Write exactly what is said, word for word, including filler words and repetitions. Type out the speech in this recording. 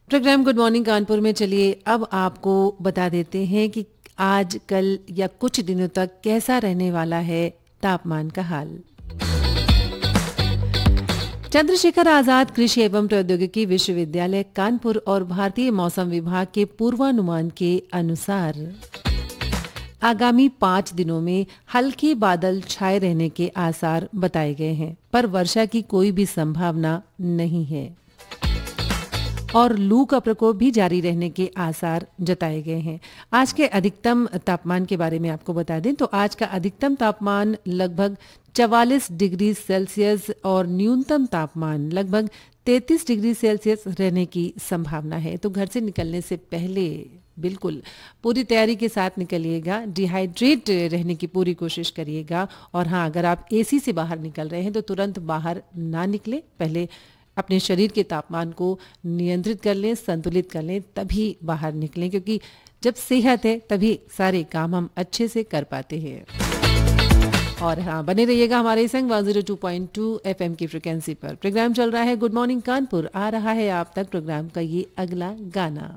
Programme good morning Kanpur में चलिए अब आपको बता देते हैं कि आज कल या कुछ दिनों तक कैसा रहने वाला है तापमान का हाल। चंद्रशेखर आजाद कृषि एवं प्रौद्योगिकी विश्वविद्यालय कानपुर और भारतीय मौसम विभाग के पूर्वानुमान के अनुसार आगामी पाँच दिनों में हल्के बादल छाए रहने के आसार बताए गए हैं, पर वर्षा की कोई भी संभावना नहीं है और लू का प्रकोप भी जारी रहने के आसार जताए गए हैं। आज के अधिकतम तापमान के बारे में आपको बता दें तो आज का अधिकतम तापमान लगभग चवालीस डिग्री सेल्सियस और न्यूनतम तापमान लगभग तैंतीस डिग्री सेल्सियस रहने की संभावना है। तो घर से निकलने से पहले बिल्कुल पूरी तैयारी के साथ निकलिएगा, डिहाइड्रेट रहने की पूरी कोशिश करिएगा और हाँ, अगर आप एसी से बाहर निकल रहे हैं तो तुरंत बाहर ना निकलें, पहले अपने शरीर के तापमान को नियंत्रित कर लें, संतुलित कर लें, तभी बाहर निकलें, क्योंकि जब सेहत है तभी सारे काम हम अच्छे से कर पाते हैं। और हाँ, बने रहिएगा हमारे संग one zero two point two FM की फ्रिक्वेंसी पर। प्रोग्राम चल रहा है गुड मॉर्निंग कानपुर। आ रहा है आप तक प्रोग्राम का ये अगला गाना।